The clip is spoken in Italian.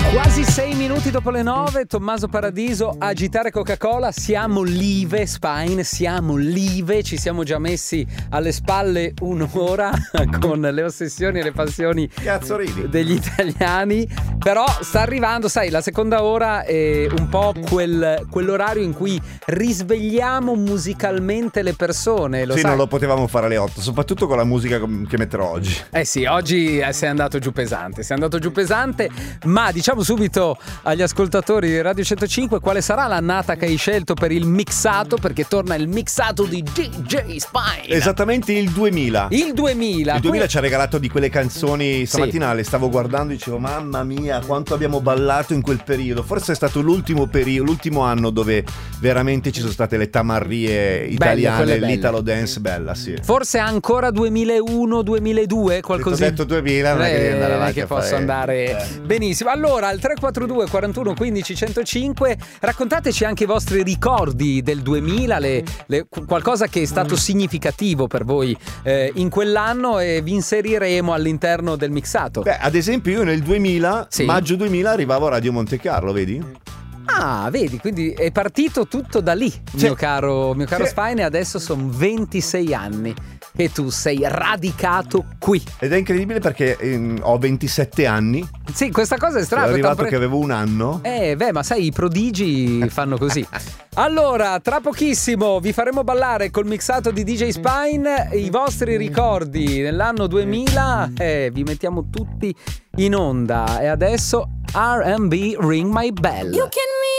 Quasi 6 minuti dopo le 9, Tommaso Paradiso, Agitare Coca-Cola. Siamo live, Spine, siamo live. Ci siamo già messi alle spalle un'ora con le ossessioni e le passioni degli italiani. Però sta arrivando, sai, la seconda ora è un po' quell'orario in cui risvegliamo musicalmente le persone. Lo sì, sai? non lo potevamo fare alle 8, soprattutto con la musica che metterò oggi. Eh sì, oggi sei andato giù pesante, ma diciamo subito agli ascoltatori di Radio 105 quale sarà l'annata che hai scelto per il mixato, perché torna il mixato di DJ Spine. Esattamente il 2000. Il 2000 ci ha regalato di quelle canzoni. Stamattina le stavo guardando e dicevo mamma mia quanto abbiamo ballato in quel periodo. Forse è stato l'ultimo anno dove veramente ci sono state le tamarrie italiane, l'Italo Dance bella, sì. Forse ancora 2001, 2002, qualcosa. Se ti ho detto 2000 non è che devi andare avanti, che posso andare benissimo. Allora al 342 41 15 105 raccontateci anche i vostri ricordi del 2000, qualcosa che è stato significativo per voi in quell'anno, e vi inseriremo all'interno del mixato. Ad esempio io nel 2000, sì, maggio 2000 arrivavo a Radio Monte Carlo, vedi? Ah, vedi, quindi è partito tutto da lì, sì, mio caro Spine, e adesso sono 26 anni che tu sei radicato qui. Ed è incredibile perché ho 27 anni. Sì, questa cosa è strana. Sono arrivato che avevo un anno. Ma sai, i prodigi fanno così. Allora, tra pochissimo vi faremo ballare col mixato di DJ Spine i vostri ricordi nell'anno 2000. Vi mettiamo tutti in onda. E adesso R&B Ring My Bell. You can